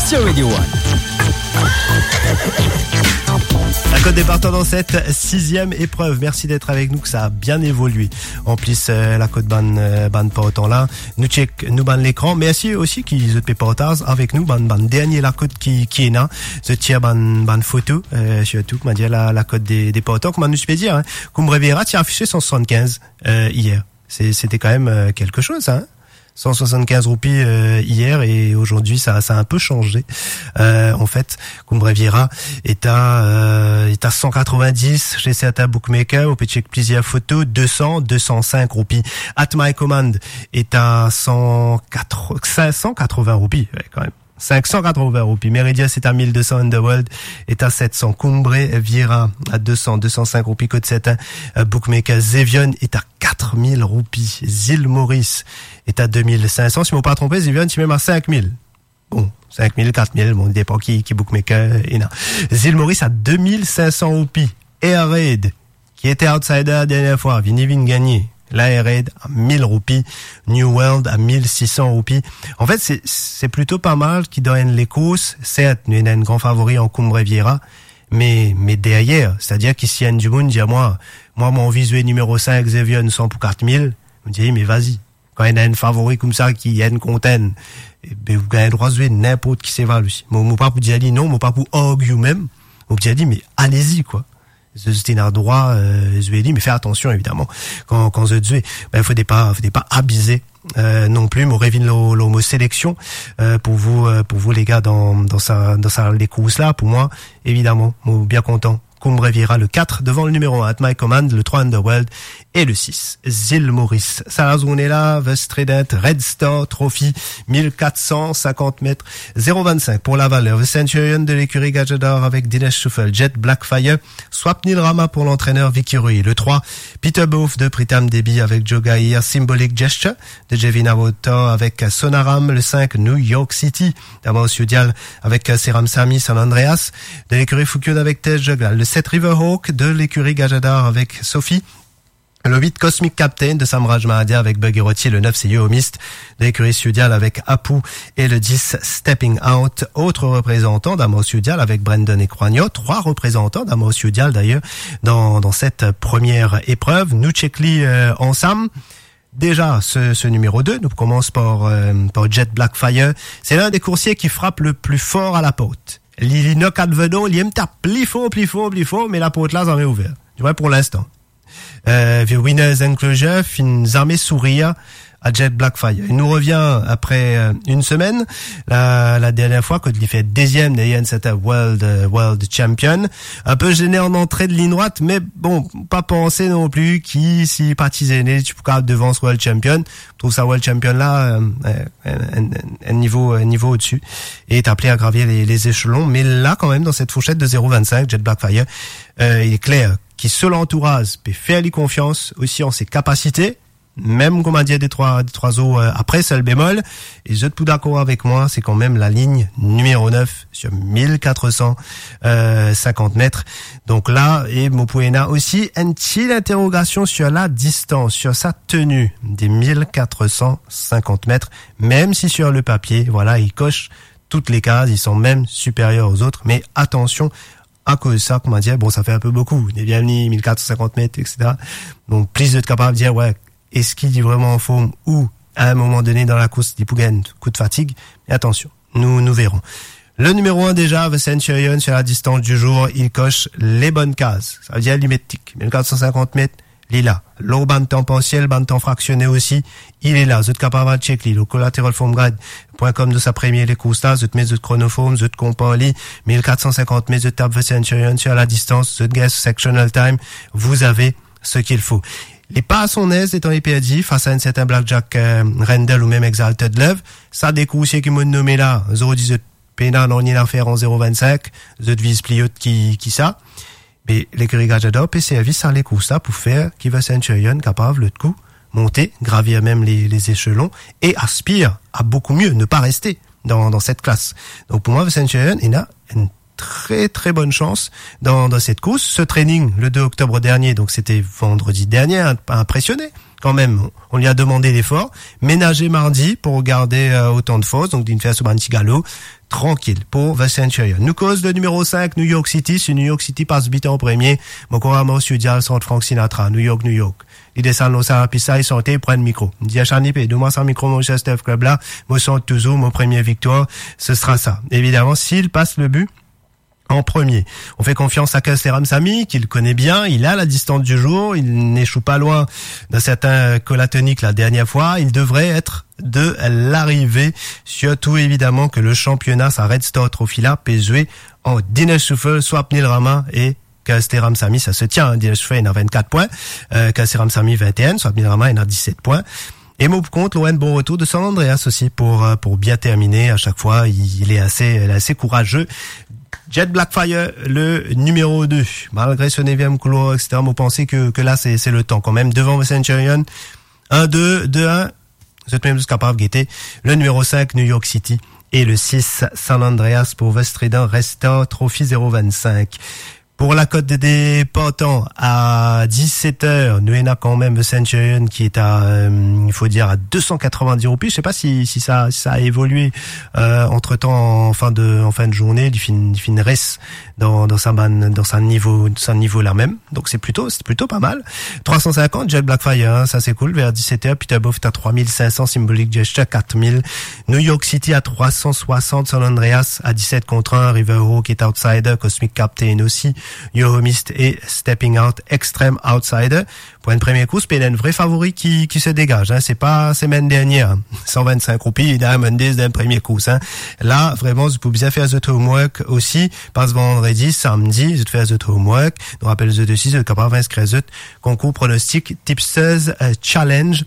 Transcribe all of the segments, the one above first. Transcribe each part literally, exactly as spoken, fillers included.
sur Radio One. La Côte des Partants dans cette sixième épreuve. Merci d'être avec nous, que ça a bien évolué. En plus, euh, la Côte ban, euh, ban Partants là. Nous check, nous ban l'écran. Mais aussi, aussi, qui se fait Partants avec nous, ban, ban dernier la Côte qui, qui est là. Je tire ban, ban photo, euh, surtout, comment dire, la, la Côte des, des Partants. Comment nous je peux dire, hein. Comme Riviera, tu as affiché cent soixante-quinze, euh, hier. C'est, c'était quand même euh, quelque chose, hein. cent soixante-quinze roupies euh, hier et aujourd'hui ça ça a un peu changé. Euh, en fait, Cumbreviera est à euh, est à cent quatre-vingt-dix chez certains bookmakers. On peut checker plusieurs photos. deux cents, deux cent cinq roupies. At My Command est à cent quatre, cinq cent quatre-vingts roupies, ouais, quand même. cinq cent quatre-vingts roupies. Meridia, c'est à mille deux cents. Underworld est à sept cents. Cumbreviera à deux cents, deux cent cinq roupies. Côte sept, uh, bookmaker Zevion est à quatre mille roupies. Zil Maurice est à deux mille cinq cents. Si je ne m'ai pas trompé, Zevion, c'est même à cinq mille. Bon, cinq mille, quatre mille, bon, il dépend qui, qui bookmaker est là. Zil Maurice à deux mille cinq cents roupies. Air Raid, qui était outsider la dernière fois, vini vini gagner. La Air Raid à mille roupies, New World à mille six cents roupies. En fait, c'est, c'est plutôt pas mal qui donne les courses. Certes, nous avons un grand favori en Cumbreviera, mais, mais derrière, c'est-à-dire qu'ici, il y a du monde, dit à moi, moi, mon visuel numéro cinq, Zevion, cent pour quatre mille, on me dit, mais vas-y. Quand il y a un favori comme ça qui a une containe, eh ben, vous avez le droit de jouer n'importe qui s'évalue aussi. Mon, mon pas pour dire non, mon pas pour argue même. Mon petit a dit, mais allez-y, quoi. C'était un droit, euh, je lui ai dit, mais fais attention, évidemment. Quand, quand je dis, ben, faut pas, faut pas abuser, euh, non plus. Mon révine l'homo sélection, euh, pour vous, euh, pour vous, les gars, dans, dans sa, dans sa, les courses là, pour moi, évidemment, moi, bien content. Cumbreviera le quatre devant le numéro un, At My Command, le trois Underworld et le six, Zil Maurice. Ça on est là, Vestredent, Red Star Trophy, mille quatre cent cinquante mètres, zéro vingt-cinq pour la valeur. The Centurion de l'écurie Gajador avec Dinesh Shuffle, Jet Blackfire, Swapnil Rama pour l'entraîneur Vicky Rui. Le trois, Peter Booth de Pritam Debi avec Joe Gaia, Symbolic Gesture de Jevina Wota avec Sonaram. Le cinq, New York City, d'Amos Yudial avec Seram Sami San Andreas, de l'écurie Fukyun avec Tej Juggla. Le sept, Riverhawk de l'écurie Gajador avec Sophie. Le huit, Cosmic Captain de Samraj Mahadia avec Buggy Rotier. Le neuf, c'est Yo-Mist de l'écurie Sudial avec Apu. Et le dix, Stepping Out, autre représentant d'Amos Sudial avec Brandon et Croigno. Trois représentants d'Amos Sudial d'ailleurs dans, dans cette première épreuve. Nous checkli euh, ensemble. Déjà, ce, ce numéro deux, nous commence par, euh, par Jet Blackfire. C'est l'un des coursiers qui frappe le plus fort à la pote. Il knock at vedon, il aime tape plus fort, plus fort, plus fort, mais la pote là, ça en est ouvert. Tu vois, pour l'instant. Euh, the Winners Enclosure, fin armée sourire à Jet Blackfire. Il nous revient après euh, une semaine, la, la dernière fois, quand il fait deuxième d'ailleurs, c'était World, euh, World Champion. Un peu gêné en entrée de ligne droite, mais bon, pas penser non plus qui, si partisané, tu peux devant ce World Champion. Je trouve ça World Champion là, euh, un, un, un niveau, un niveau au-dessus. Et est appelé à gravir les, les échelons. Mais là, quand même, dans cette fourchette de zéro vingt-cinq, Jet Blackfire, euh, il est clair qui, seul entourage, peut faire lui confiance aussi en ses capacités, même, comme on dit, des trois, des trois os euh, après, seul bémol. Et je suis tout d'accord avec moi, c'est quand même la ligne numéro neuf sur mille quatre cent cinquante mètres. Donc là, et Mopoena aussi, une petite interrogation sur la distance, sur sa tenue des mille quatre cent cinquante mètres, même si sur le papier, voilà, il coche toutes les cases, ils sont même supérieurs aux autres, mais attention, à cause de ça, comment dire, bon, ça fait un peu beaucoup, des bienvenus, mille quatre cent cinquante mètres, et cetera. Donc, plus d'être capable de dire, ouais, est-ce qu'il est vraiment en forme ou, à un moment donné, dans la course, il peut gagner coup de fatigue? Mais attention, nous, nous verrons. Le numéro un, déjà, The Centurion, sur la distance du jour, il coche les bonnes cases. Ça veut dire limétique. mille quatre cent cinquante mètres, il est là. Low band temps partiel, band temps fractionné aussi, il est là. Vous êtes capable de checker, le collateral form guide point com de sa première les courses là, vous êtes mis de chronoform, vous êtes compagnie, mille quatre cent cinquante mètres de tape The Centurion sur la distance, vous êtes guess sectional time, vous avez ce qu'il faut. Les pas à son aise étant perdu face à un certain Blackjack euh, Rendell ou même Exalted Love, ça des coursiers qui m'ont nommé là, zéro dix-huit Pénal, on y a l'affaire en zéro vingt-cinq, vous êtes vis pliot qui, qui ça. Mais l'écurie Gajador peut servir ça les courses là pour faire qui va Centurion capable de coup monter, gravir même les, les échelons et aspire à beaucoup mieux, ne pas rester dans, dans cette classe. Donc pour moi, The Centurion, il a une très très bonne chance dans, dans cette course. Ce training, le deux octobre dernier, donc c'était vendredi dernier, a impressionné. quand même, on lui a demandé l'effort. Ménager mardi pour garder euh, autant de force, donc d'une faire un petit galop. Tranquille pour The Centurion. Nous cause le numéro cinq, New York City. Si New York City passe vite en premier, mon courant studial centre Frank Sinatra, New York, New York. Il descend dans sa piste, il sortait, il prend le micro. Il dit à Chanipé, donne-moi ça micro, mon chef club là. Moi, sens toujours mon premier victoire. Ce sera ça. Évidemment, s'il passe le but, en premier. On fait confiance à Casteram Sami, qu'il connaît bien, il a la distance du jour, il n'échoue pas loin d'un certain Colatonic la dernière fois, il devrait être de l'arrivée, surtout évidemment que le championnat, sa Red Star Trophy là, peut jouer en Dinesh Souffle, Swapnil Rama et Casteram Sami, ça se tient, hein. Dinesh Souffle il a vingt-quatre points, euh, Casteram Sami vingt et un, Swapnil Rama il a dix-sept points. Et mon compte, l'O N bon retour de San Andreas aussi pour pour bien terminer à chaque fois, il, il est assez il est assez courageux. Jet Blackfire, le numéro deux. Malgré ce neuvième couloir, et cetera, vous pensez que, que là, c'est, c'est le temps quand même. Devant The Centurion, un deux, deux un. Vous êtes même capable de guetter. Le numéro cinq, New York City. Et le six, San Andreas pour Vestridin, Resta, Trophy zéro vingt-cinq. Pour la cote des portants, à dix-sept heures, nous avons quand même The Centurion qui est à, euh, il faut dire, à deux cent quatre-vingt-dix roupies. Je sais pas si, si ça, si ça a évolué, euh, entre temps, en fin de, en fin de journée, du fin, du fin reste dans, dans sa ban, dans sa niveau, sa niveau là même. Donc c'est plutôt, c'est plutôt pas mal. trois cent cinquante, Jet Blackfire, hein, ça c'est cool. Vers dix-sept heures, Peter Buff est à trois mille cinq cents, Symbolic Gesture quatre mille. New York City à trois cent soixante, San Andreas à dix-sept contre un, River Hawk est outsider, Cosmic Captain aussi. Euromist et Stepping Out Extreme Outsider. Pour une première course, il y a un vrai favori qui, qui se dégage, hein. C'est pas semaine dernière, hein. cent vingt-cinq roupies, Diamond Days d'un premier course, hein. Là, vraiment, vous pouvez bien faire the homework aussi. Passe vendredi, samedi, vous faites the homework. On rappelle the aussi, vous êtes capable d'inscrire the concours pronostic Tipsters Challenge.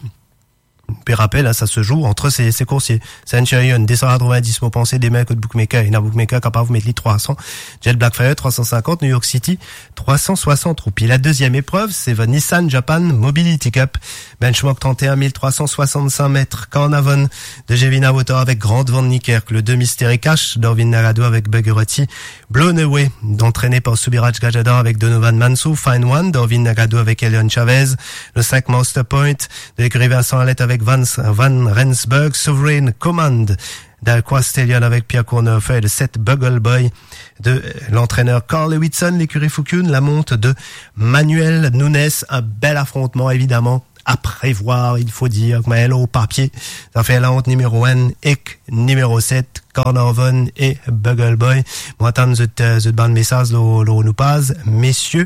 Puis rappel, hein, ça se joue entre ces, ces coursiers. Centurion, deux cent quatre-vingt-dix, mon pensée des mecs de bookmaker. Il y a un bookmaker capable de vous mettre les trois cents. Jet Blackfire, trois cent cinquante. New York City, trois cent soixante roupies. La deuxième épreuve, c'est le Nissan Japan Mobility Cup. Benchmark trente et un mille trois cent soixante-cinq mètres. Carnavon de Jevina Motor avec Grant Van Niekerk. Le deux Mystery Cash d'Orvin Nagado avec Buggerotti. Blown Away, d'entraîné par Subiraj Gajador avec Donovan Mansou. Fine One d'Orvin Nagado avec Elion Chavez. Le cinq Master Point de Grévin Vincent Alette avec Van, Van Rensburg. Sovereign Command d'Alquastellion avec Pierre Courneufer. Le sept Bugle Boy de l'entraîneur Carl Whitson. L'écurie Fukun, la monte de Manuel Nunes. Un bel affrontement évidemment à prévoir, il faut dire, mais là au papier, ça fait la honte numéro un et numéro sept, Carnarvon et Bugle Boy. Moi, attends, je te bande message, là, nous passe. Messieurs,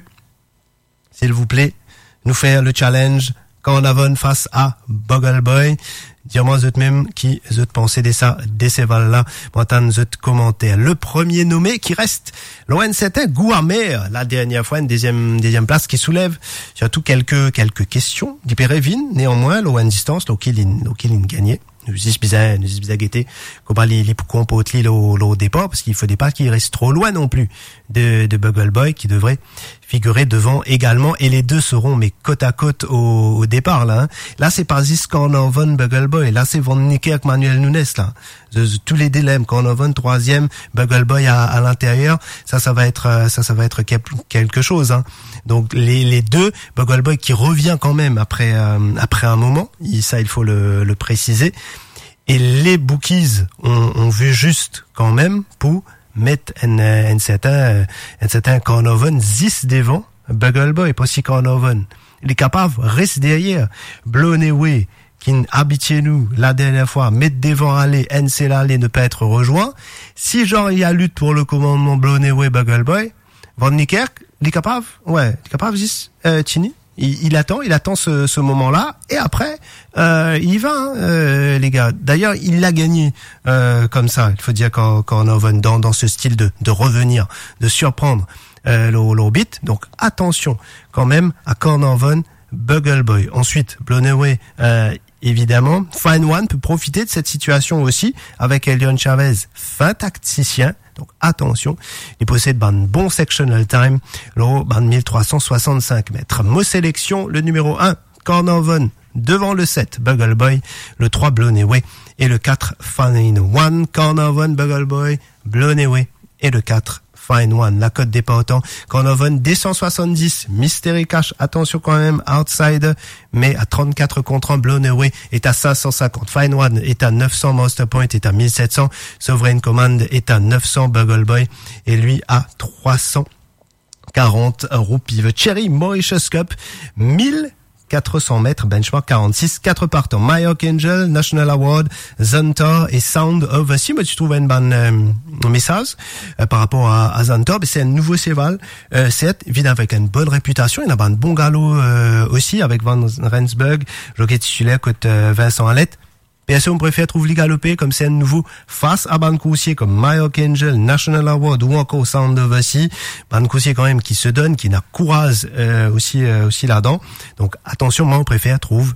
s'il vous plaît, nous faire le challenge Carnarvon face à Bugle Boy. Dis-moi vous même qui vous pensez de ça, de ces valeurs-là. Moi, attends, vous commentaire. Le premier nommé qui reste, l'O N c'était Gouamer, la dernière fois, une deuxième, deuxième place qui soulève surtout quelques, quelques questions. Dipérévin, néanmoins, l'O N distance, l'Okilin, l'Okilin gagné. Nous disons bizarre, nous disons bizarre guetter. Comment les, les compotes li au départ, parce qu'il faut pas qu'il reste trop loin non plus de, de Bugle Boy, qui devrait figurer devant également, et les deux seront, mais côte à côte au, au départ, là, hein. Là, c'est pas Zis Carnarvon, Bugle Boy. Là, c'est Van Niekerk, Manuel Nunes, là. De, de, tous les dilemmes. Carnarvon, troisième, Bugle Boy à, à l'intérieur. Ça, ça va être, ça, ça va être quelque chose, hein. Donc, les, les deux, Bugle Boy qui revient quand même après, euh, après un moment. Ça, il faut le, le préciser. Et les bookies ont, ont vu juste quand même pour mettre un, un certain, un certain Carnarvon dix devant Bugle Boy, pas si Carnarvon. Il est capable, reste derrière. Blown Away, qui habituait nous la dernière fois, mettre devant aller, N C L aller ne pas être rejoint. Si genre il y a lutte pour le commandement Blown Away, Bugle Boy, Van Niekerk, il est capable, ouais, il est capable, dix, euh, Chini. Il, il attend, il attend ce, ce moment-là, et après, euh, il va, hein, euh, les gars. D'ailleurs, il l'a gagné euh, comme ça. Il faut dire qu'en dans, dans ce style de, de revenir, de surprendre euh, l'orbit. Donc attention quand même à Carnarvon, Bugle Boy. Ensuite, Blown Away, euh, évidemment. Fine One peut profiter de cette situation aussi avec Elion Chavez, fin tacticien. Donc attention, il possède un bon sectional time, le ban mille trois cent soixante-cinq mètres. Mo sélection, le numéro un, Carnarvon, devant le sept, Bugle Boy, le trois, Blown Away, et le quatre, Fine One, Carnarvon, Bugle Boy, Blown Away, et le quatre, Fine One, la cote des partants. Cornovan, deux cent soixante-dix. Mystery Cash, attention quand même, outside, mais à trente-quatre contre un. Blown Away est à cinq cent cinquante. Fine One est à neuf cents. Master Point est à mille sept cents. Sovereign Command est à neuf cents. Bugle Boy et lui à trois cent quarante roupies. The Cherry Mauritius Cup, mille quatre cents mètres, benchmark quarante-six, quatre partants. My Archangel, National Award, Zantor et Sound of the Sea. Mais tu trouves un bon euh, message euh, par rapport à, à Zantor. C'est un nouveau cheval. Euh, c'est évidemment avec une bonne réputation. Il a un bon galop euh, aussi avec Van Rensburg, jockey titulaire côté euh, Vincent Alette. Bien sûr, on préfère trouver les galopés comme c'est un nouveau face à Bancousier comme My Archangel, National Award ou encore Sound of the Sea. Bancousier quand même qui se donne, qui n'a courage euh, aussi euh, aussi là-dedans. Donc attention, moi on préfère trouve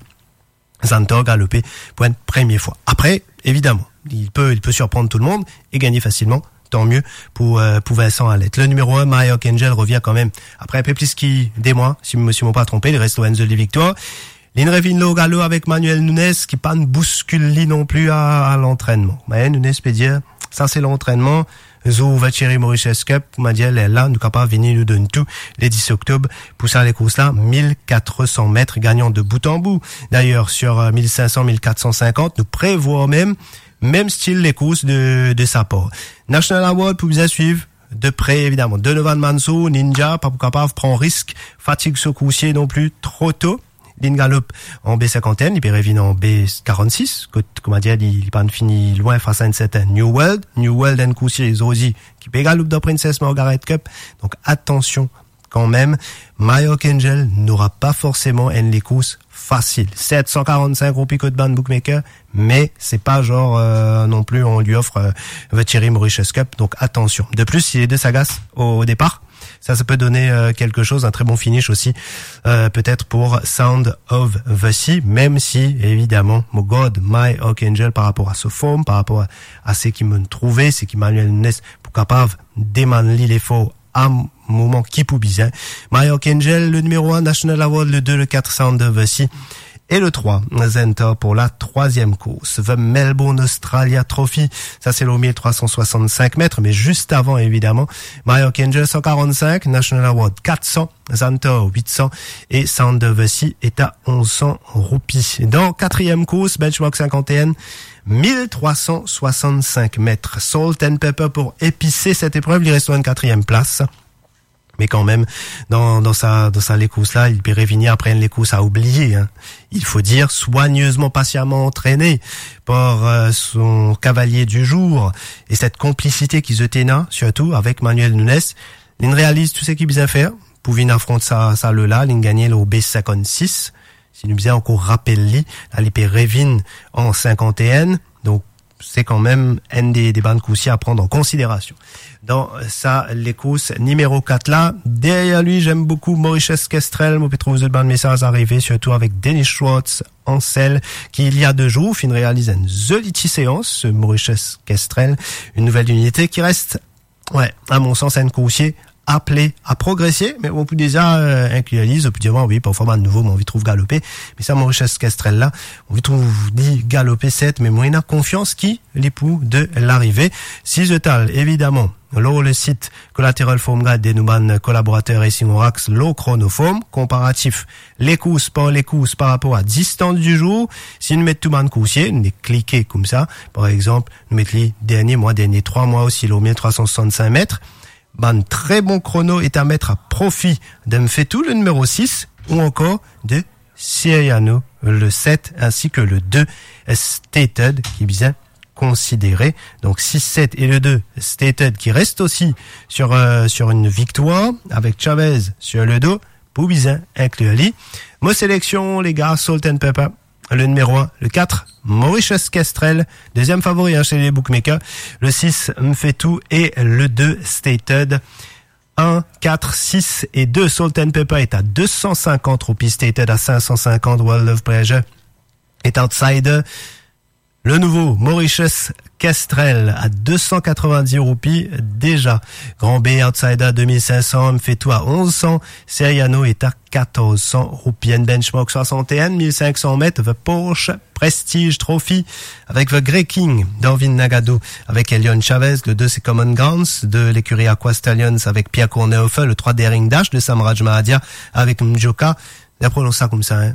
Zantor galopé pour une première fois. Après, évidemment, il peut il peut surprendre tout le monde et gagner facilement. Tant mieux pour euh, pour Vincent Alette. Le numéro un, My Archangel, revient quand même après un peu plus qui des mois, si je ne m'ont pas trompé, il reste au Enzo de victoire. L'Inrevinlo Gallo avec Manuel Nunes qui pas ne bouscule lui non plus à, à l'entraînement. Mais Nunes peut dire, ça c'est l'entraînement. Zo Vacheri Mauritius Cup, m'a dit, elle est là, nous capable venir nous donner tout, les dix octobre, pour ça les courses là, mille quatre cents mètres gagnant de bout en bout. D'ailleurs, sur mille cinq cents, mille quatre cent cinquante, nous prévoyons même, même style les courses de, de sa part. National Award pour vous suivre. De près, évidemment. Donovan Manso, Ninja, pas capable, prend risque, fatigue ce coursier non plus, trop tôt. L'Ingalop en B cinquante, il peut revenir en B quarante-six. Comme on dit, il pas fini loin face à une certaine New World. New World and Coursier Rosie qui peut Galop de Princess Margaret Cup. Donc attention quand même. My Archangel n'aura pas forcément une les courses faciles. sept cent quarante-cinq roupies code ban bookmaker, mais c'est pas genre euh, non plus on lui offre euh, The Cherry Mauritius Cup. Donc attention. De plus, si les deux s'agacent au, au départ, ça, ça peut donner euh, quelque chose, un très bon finish aussi, euh, peut-être pour Sound of the Sea, même si, évidemment, mon God, My Archangel, par rapport à ce forme, par rapport à, à ce qui me trouvait, c'est qui Manuel Nunes, pour capable d'émaner l'effort à un moment qui peut bien. My Archangel, le numéro un, National Award, le deux, le quatre, Sound of the Sea. Et le trois, Zenta pour la troisième course. The Melbourne Australia Trophy. Ça, c'est le mille trois cent soixante-cinq mètres, mais juste avant, évidemment. My Archangel, cent quarante-cinq. National Award, quatre cents. Zenta, huit cents. Et Sound of the Sea est à onze cents roupies. Dans quatrième course, Benchmark cinquante et un. mille trois cent soixante-cinq mètres. Salt and Pepper pour épicer cette épreuve. Il reste une quatrième place. Mais quand même, dans, dans sa, dans sa course là, il peut revenir après une course à oublier, hein. Il faut dire soigneusement, patiemment entraîné par euh, son cavalier du jour et cette complicité qui se téna, surtout avec Manuel Nunes. Il réalise tout ce qu'il bien faire. Pour venir affronter ça, ça le là, il gagne au B cinquante-six. Si nous bien encore rappelle-lui, il peut revenir en cinquante et un. Donc, c'est quand même un des, des bandes coursiers à prendre en considération. Dans ça, les courses numéro quatre là, derrière lui, j'aime beaucoup Mauritius Kestrel. Moi, je trouve de bandes messages arriver, surtout avec Dennis Schwartz en selle, qui il y a deux jours, fin réalise une jolie séance, ce Mauritius Kestrel, une nouvelle unité qui reste, ouais, à mon sens, un coursier appelé à progresser, mais on peut déjà euh, inclure, on peut dire, oui, parfois, de nouveau, mais on vit trouve galoper, mais ça, Mauritius Kestrel là, on vit trouve dit galoper sept, mais moi, il a confiance qui, l'époux de l'arrivée. Si je tal, évidemment, là, le site Collateral Foam Guide des Numan collaborateurs Racing Orax, l'eau chronoforme, comparatif, les courses par les courses par rapport à distance du jour. Si nous mettons tout le coursier, nous cliquons comme ça. Par exemple, nous mettons les derniers mois, derniers trois mois aussi, le mille trois cent soixante-cinq mètres. Ben, très bon chrono est à mettre à profit d'Mfetou, le numéro six, ou encore de Siriano, le sept, ainsi que le deux, Stated, qui est bien considéré. Donc six, sept et le deux, Stated, qui reste aussi sur euh, sur une victoire, avec Chavez sur le dos, pour bien inclure lui. Mo sélection, les gars, Salt and Pepper, le numéro un, le quatre, Mauritius Kestrel, deuxième favori hein, chez les bookmakers, le six, Mfetou, et le deux, Stated. un, quatre, six et deux, Salt and Pepper est à deux cent cinquante roupies, Stated à cinq cent cinquante, World of Pleasure est outsider. Le nouveau Mauritius Kestrel à deux cent quatre-vingt-dix roupies déjà. Grand B Outsider deux mille cinq cents, Mfetou à onze cents, Seriano est à quatorze cents roupies. Benchmark soixante et un, mille cinq cents mètres, The Porsche Prestige Trophy avec The Grey King d'Orvin Nagado avec Elion Chavez, le deux c'est Common Grounds de l'écurie Aqua Stallions avec Pierre Cournehofer, le trois Daring Dash de Samraj Mahadia avec Mjoka. On prononce ça comme ça, hein.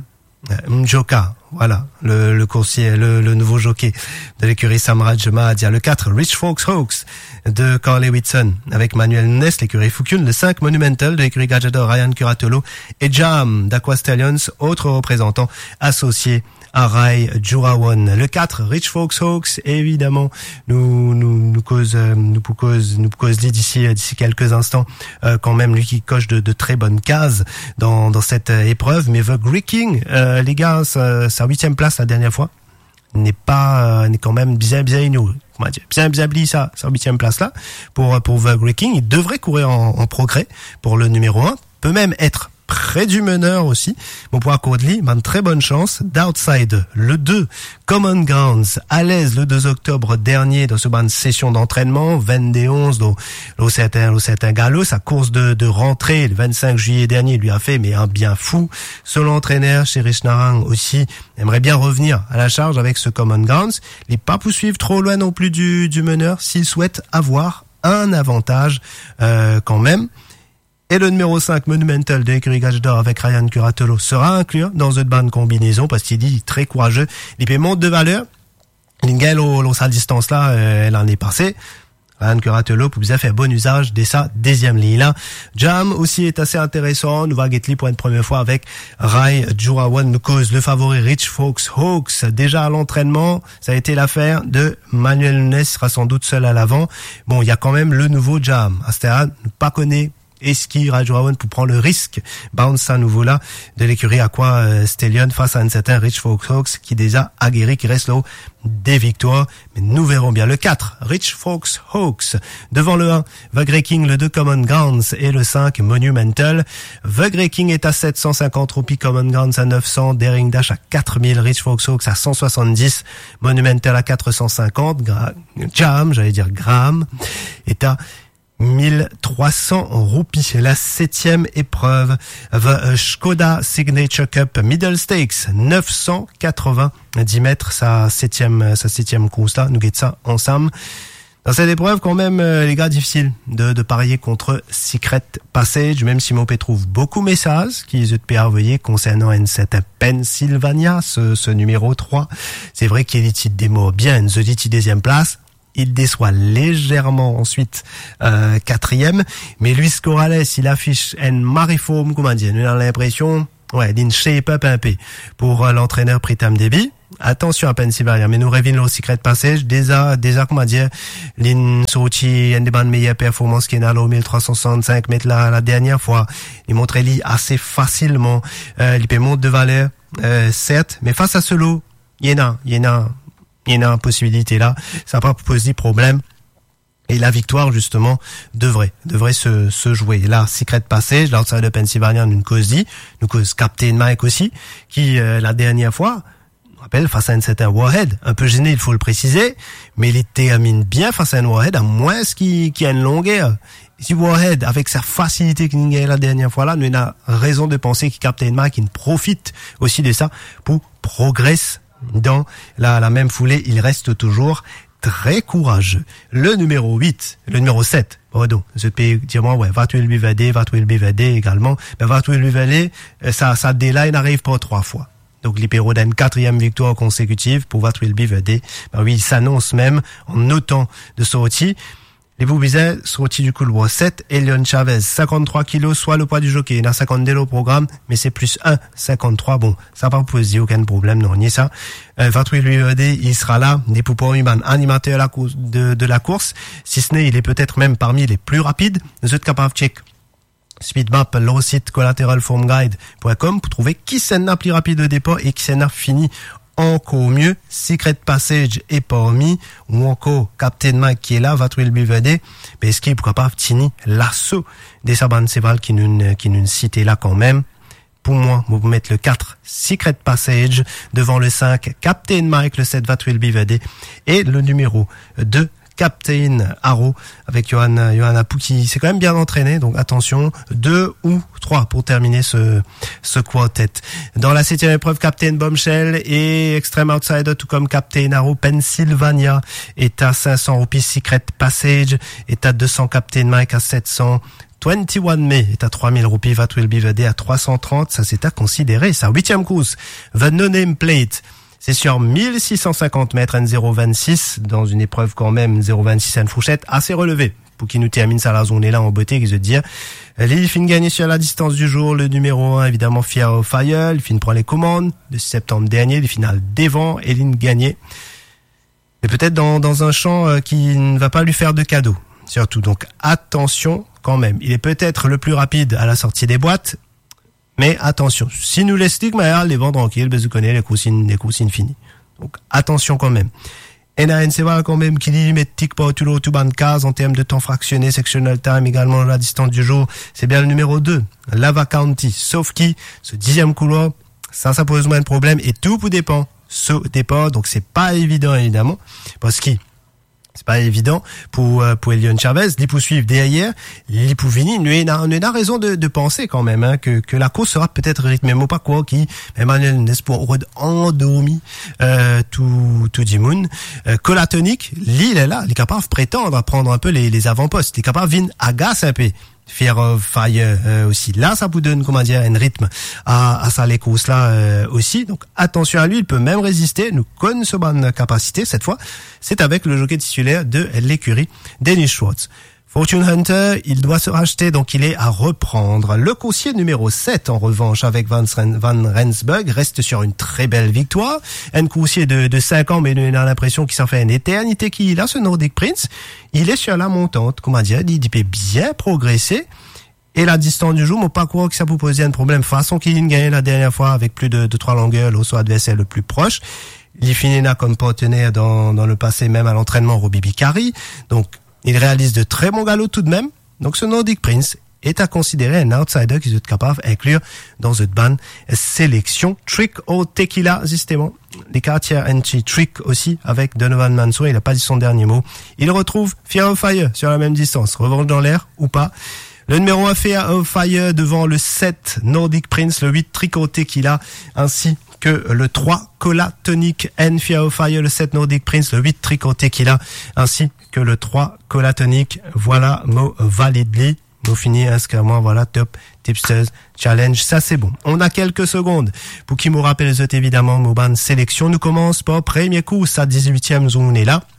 Mjoka, voilà, le, le coursier, le, le nouveau jockey de l'écurie Samraj Mahadia. Le quatre, Rich Folks Hawks de Carly Whitson avec Manuel Nunes, l'écurie Fukun. Le cinq, Monumental de l'écurie Gajador, Ryan Curatolo. Et Jam d'Aqua Stallions, autre représentant associé à Rai Jurawan. Le quatre, Rich Folks Hawks, évidemment, nous, nous, nous cause, nous cause, nous cause d'ici, d'ici quelques instants, euh, quand même, lui qui coche de, de très bonnes cases dans, dans cette épreuve. Mais The Grey King, euh, les gars, sa, sa huitième place la dernière fois, n'est pas, euh, n'est quand même bien, bien ignoré. Comment dire, bien, bien blissé sa, sa huitième place là, pour, pour The Grey King. Il devrait courir en, en progrès pour le numéro un. Peut même être près du meneur aussi. Bon, pour Codley, ben, très bonne chance. D'Outside, le deux, Common Grounds, à l'aise le deux octobre dernier dans ce ban de session d'entraînement, vingt onze, donc, l'eau c'est un, l'eau c'est un galop, sa course de, de rentrée, le vingt-cinq juillet dernier, lui a fait, mais un bien fou. Son entraîneur, Cherish Narang aussi, aimerait bien revenir à la charge avec ce Common Grounds. Il n'est pas pour suivre trop loin non plus du, du meneur, s'il souhaite avoir un avantage, euh, quand même. Et le numéro cinq, Monumental de l'écurie Gajador avec Ryan Curatolo sera inclus dans cette bande combinaison parce qu'il dit très courageux. Il peut monter de valeur. L'ingel au sa distance là, elle en est passée. Ryan Curatolo pour bien faire bon usage de sa deuxième ligne là. Jam aussi est assez intéressant. Nous va get pour une première fois avec Rai Jurawan. Nous cause le favori Rich Folks Hawks. Déjà à l'entraînement, ça a été l'affaire de Manuel Nunes, sera sans doute seul à l'avant. Bon, il y a quand même le nouveau Jam. Astéra, ne pas connaît Eski Rajurawan pour prendre le risque bounce à nouveau là de l'écurie Aqua euh, Stallion face à un certain Rich Folks Hawks qui déjà aguerri, qui reste là-haut des victoires, mais nous verrons bien. Le quatre, Rich Folks Hawks devant le un, The Grey King, le deux Common Grounds et le cinq Monumental. The Grey King est à sept cent cinquante roupies, Common Grounds à neuf cents, Daring Dash à quatre mille, Rich Folks Hawks à cent soixante-dix, Monumental à quatre cent cinquante, Gra- Jam, j'allais dire Graham, est à mille trois cents roupies. C'est la septième épreuve. The Skoda Signature Cup Middle Stakes, neuf cent quatre-vingt-dix mètres, sa septième, sa septième course là. Nous guettons ça ensemble. Dans cette épreuve, quand même, les gars, difficile de, de parier contre Secret Passage, même si mon P trouve beaucoup de messages qui se peut envoyer concernant une certaine Pennsylvania, ce, ce numéro trois. C'est vrai qu'il y a des petites démos bien, une petite deuxième place. Il déçoit légèrement ensuite euh, quatrième, mais Luis Corrales, il affiche une mariforme, comment dire, on a l'impression, ouais, d'une shape up un peu pour euh, l'entraîneur Pritam Devi. Attention à Pennsylvania, mais nous revenons au Secret Passage, déjà, déjà, comment dire, l'in sorti une des bandes meilleures performances qu'il y a au mille trois cent soixante-cinq mètres la, la dernière fois. Il montrait lui assez facilement, euh, il peut monter de valeur, euh, certes, mais face à ce lot, il y en a, il y en a, il y a une possibilité là, ça va pas poser problème. Et la victoire, justement, devrait, devrait se, se jouer. Là, Secret Passage, l'outside de Pennsylvania, nous cause dit, nous cause Captain Mike aussi, qui, euh, la dernière fois, on rappelle, face à un certain Warhead, un peu gêné, il faut le préciser, mais il termine bien face à un Warhead, à moins qu'il, qu'il y a une longueur. Si Warhead, avec sa facilité qu'il y a la dernière fois là, nous avons raison de penser que Captain Mike, il profite aussi de ça pour progresser dans la, la même foulée. Il reste toujours très courageux. Le numéro huit, le numéro sept, pardon, je peux dire moi, ouais, Vatouil Bivadé, Vatouil Bivadé également, mais Vatouil Bivadé, ça, ça déline n'arrive pas trois fois. Donc, l'Hypéro d'une quatrième victoire consécutive pour Vatouil Bivadé. Ben oui, il s'annonce même en autant de sorties. Les Boubizets, sortis du couloir sept, Elion Chavez, cinquante-trois kilos, soit le poids du jockey. Il a cinquante-deux au programme, mais c'est plus un, cinquante-trois. Bon, ça va pas poser aucun problème, non, ni ça. Euh, Vatouil Bivadé, il sera là, des poupons humains, animateur la course, de, de la course. Si ce n'est, il est peut-être même parmi les plus rapides. Nous êtes capables de check Speedmap, le site collateral form guide point com pour trouver qui s'en a plus rapide au départ et qui s'en a fini encore mieux. Secret Passage est parmi, ou encore Captain Mike qui est là, Vatouil Bivadé, mais est-ce qu'il est pourquoi pas Tini l'assaut des Saban Seval qui nous, qui nous citait là quand même. pour moi, vous mettre le quatre, Secret Passage, devant le cinq, Captain Mike, le sept, That Will Be The Day, et le numéro deux, Captain Arrow, avec Johan, Johan Apu qui s'est quand même bien entraîné, donc attention, deux ou trois pour terminer ce, ce quartet. Dans la septième épreuve, Captain Bombshell et Extreme Outsider, tout comme Captain Arrow, Pennsylvania est à cinq cents roupies, Secret Passage est à deux cents, Captain Mike à sept cents, vingt et un mai est à trois mille roupies, That Will Be The Day à trois cent trente, ça c'est à considérer, sa huitième course, The No Name Plate. C'est sur mille six cent cinquante mètres, N zéro vingt-six, dans une épreuve quand même, zéro vingt-six, une fourchette assez relevée. Pour qu'il nous termine ça, là, on est là en beauté, qui se dire, il finit gagner sur la distance du jour, le numéro un, évidemment, Fear of Fire, il finit prend les commandes, le six septembre dernier, les finales devant, Eline gagné. Et peut-être dans, dans un champ euh, qui ne va pas lui faire de cadeau. Surtout, donc, attention, quand même. Il est peut-être le plus rapide à la sortie des boîtes, mais attention, si nous laissons stigma, les vents tranquilles, ben, vous connaissez les cousines, les cousines finies. Donc, attention quand même. Et là, c'est vrai quand même qu'il y met tic pas tout l'autre, tout ban de case en termes de temps fractionné, sectional time, également la distance du jour. C'est bien le numéro deux, Lava County. Sauf qui, ce dixième couloir, ça, ça pose moins de problème et tout vous dépend. Ce départ, donc c'est pas évident, évidemment. Parce qu'il, c'est pas évident pour euh, pour Elion Chavez, il peut suivre derrière, il peut venir, nous a, nous a raison de, de penser quand même hein, que que la course sera peut-être rythmée, mais pas quoi qui Emmanuel Nespoir aurait endormi euh, tout tout Dimoun. Euh, Colatonic, lui il est là, il est capable de prétendre à prendre un peu les les avant-postes, il est capable de venir agace un peu. Fear of Fire euh, aussi. Là, ça vous donne, comment dire, un rythme à, à ça, les courses là euh, aussi. Donc, attention à lui, il peut même résister. Nous connaissons sa bonne capacité. Cette fois, c'est avec le jockey titulaire de l'écurie, Dennis Schwartz. Fortune Hunter, il doit se racheter, donc il est à reprendre. Le coursier numéro sept, en revanche, avec Van, Van Rensburg, reste sur une très belle victoire. Un coursier de, de cinq ans, mais il a l'impression qu'il s'en fait une éternité qu'il a, ce Nordic Prince. Il est sur la montante, comment dire, il peut bien progresser. Et la distance du jour, moi, pas croire que ça peut poser un problème. Façon qu'il a gagné la dernière fois avec plus de, de trois longueurs, l'autre adversaire le plus proche. Il finit là comme partenaire dans, dans le passé, même à l'entraînement Robbie Bicari. Donc, il réalise de très bons galops tout de même. Donc ce Nordic Prince est à considérer un outsider qui est capable d'inclure dans cette bonne sélection. Trick au Tequila, justement. Les quartiers anti-trick aussi avec Donovan Mansour. Il n'a pas dit son dernier mot. Il retrouve Fear of Fire sur la même distance. Revanche dans l'air ou pas. Le numéro un Fear of Fire devant le sept Nordic Prince, le huit Trick au Tequila, ainsi que le trois Colatonic N Fear of Fire, le sept Nordic Prince, le huit Trick au Tequila, ainsi que le trois Colatonic. Voilà, mo validly. Nous finit inscrivement, voilà, top tipsters challenge. Ça, c'est bon. On a quelques secondes pour qui me rappelle les autres, évidemment, Moban sélection. Nous commence par premier coup, sa dix-huitième zone est là.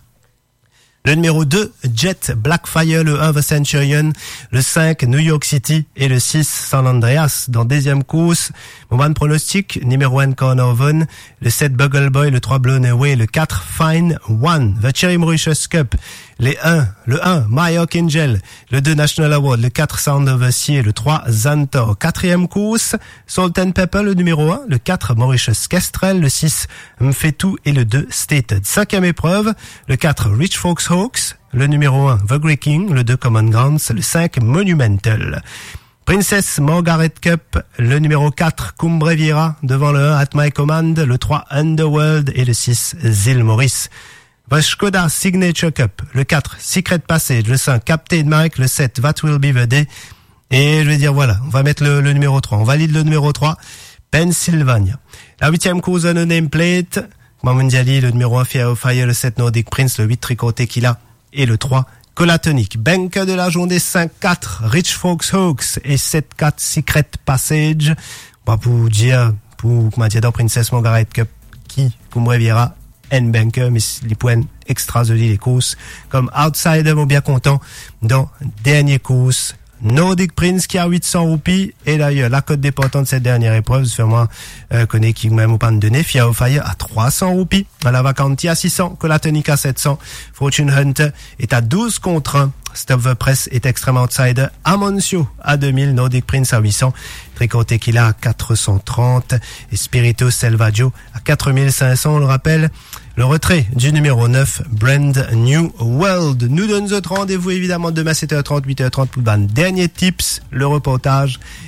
Le numéro deux, Jet Blackfire, le un, The Centurion, le cinq, New York City et le six, San Andreas. Dans deuxième course, moment de pronostic, numéro un, Cornervan, le sept, Bugle Boy, le trois, Blown Away, le quatre, Fine One, The Cherry Mauritius Cup, les un, le un, My Hawk Angel, le deux, National Award, le quatre, Sound of the Sea, le trois, Zantor. Quatrième course, Salt and Pepper, le numéro un, le quatre, Mauritius Kestrel, le six, Mfetu et le deux, Stated. Cinquième épreuve, le quatre, Rich Fox Hawks, le numéro un, The Grey King, le deux, Common Grounds, le cinq, Monumental. Princess Margaret Cup, le numéro quatre, Cumbreviera, devant le un, At My Command, le trois, Underworld et le six, Zil Morris. The Skoda Signature Cup, le quatre, Secret Passage, le cinq, Captain Mike, le sept, That Will Be The Day. Et je vais dire, voilà, on va mettre le, le numéro trois. On valide le numéro trois, Pennsylvania. La huitième course de No Name Plate, Mamundiali, le numéro un, Fear of Fire, le sept, Nordic Prince, le huit, Trico Tequila et le trois, Colatonic. Bank de la journée, cinq quatre, Rich Fox Hawks et sept quatre, Secret Passage. On va pour dire, pour, comment dire, dans Princess Margaret Cup, qui, comme Riviera, N banker, mais les points extra de les courses, comme outsider, mon bien content, dans dernière course, Nordic Prince qui a huit cents roupies, et d'ailleurs, la cote déportante de cette dernière épreuve, c'est moi, euh, connais qui même au pan de donner, Fear of Fire à trois cents roupies, Lava County à six cents, Colatonic à sept cents, Fortune Hunter est à douze contre un, Stop the Press est extrême outsider, Amoncio à deux mille, Nordic Prince à huit cents, Trico Tequila à quatre cent trente, et Spirito Selvaggio à quatre mille cinq cents, on le rappelle. Le retrait du numéro neuf, Brand New World. Nous donne notre rendez-vous évidemment demain sept heures trente, huit heures trente pour le dernier tips, le reportage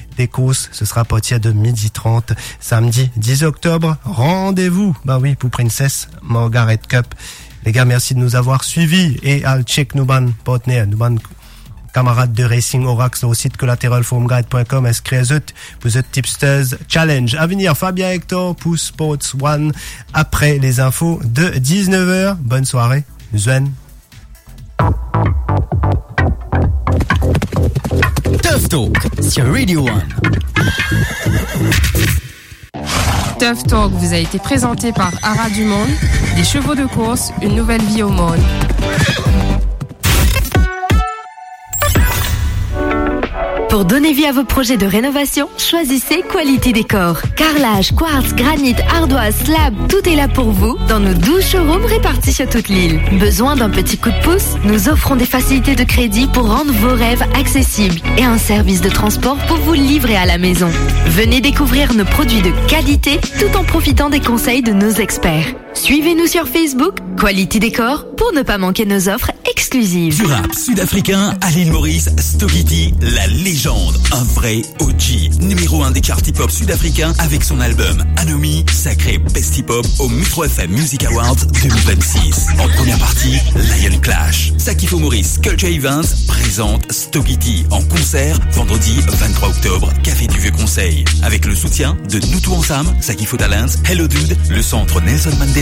des courses. Ce sera à partir de midi trente, samedi dix octobre. Rendez-vous, bah oui, pour Princess Margaret Cup. Les gars, merci de nous avoir suivis et à check nous ban partenaires, nous ban camarades de Racing Orax sur le site collateral forum guide point com. Inscrivez-vous pour The Tipsters Challenge. À venir, Fabien Hector pour Sports One après les infos de dix-neuf heures. Bonne soirée. Zuen. Tough Talk sur Radio One. Tough Talk vous a été présenté par Ara du Monde, des chevaux de course, une nouvelle vie au monde. Pour donner vie à vos projets de rénovation, choisissez Quality Décor. Carrelage, quartz, granit, ardoise, slab, tout est là pour vous dans nos douze showrooms répartis sur toute l'île. Besoin d'un petit coup de pouce? Nous offrons des facilités de crédit pour rendre vos rêves accessibles et un service de transport pour vous livrer à la maison. Venez découvrir nos produits de qualité tout en profitant des conseils de nos experts. Suivez-nous sur Facebook, Quality Décor, pour ne pas manquer nos offres exclusives. Du rap sud-africain à l'île Maurice, Stokity, la légende, un vrai O G, numéro un des charts hip-hop sud-africains avec son album Anomi, sacré Best Hip-Hop au Metro F M Music Awards deux mille vingt-six. En première partie, Lion Clash. Sakifo Maurice Culture Events présente Stokity en concert vendredi vingt-trois octobre, Café du Vieux Conseil, avec le soutien de Nous Tous Ensemble, Sakifo Talents, Hello Dude, le centre Nelson Mandela